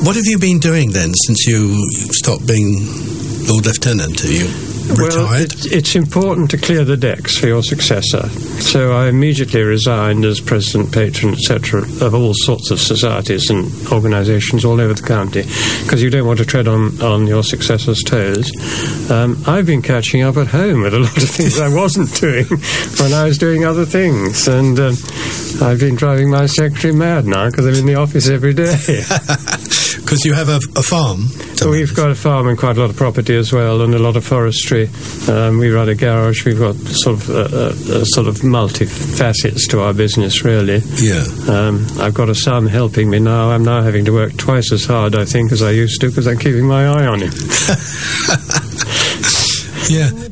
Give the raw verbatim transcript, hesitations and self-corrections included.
What have you been doing then since you stopped being Lord Lieutenant? Have you retired? Well, it, it's important to clear the decks for your successor. So I immediately resigned as president, patron, et cetera, of all sorts of societies and organisations all over the county, because you don't want to tread on, on your successor's toes. Um, I've been catching up at home with a lot of things I wasn't doing when I was doing other things, and um, I've been driving my secretary mad now because I'm in the office every day. Because you have a, a farm? We've got a farm and quite a lot of property as well, and a lot of forestry. Um, we run a garage. We've got sort of uh, uh, sort of multi-facets to our business, really. Yeah. Um, I've got a son helping me now. I'm now having to work twice as hard, I think, as I used to, because I'm keeping my eye on him. Yeah.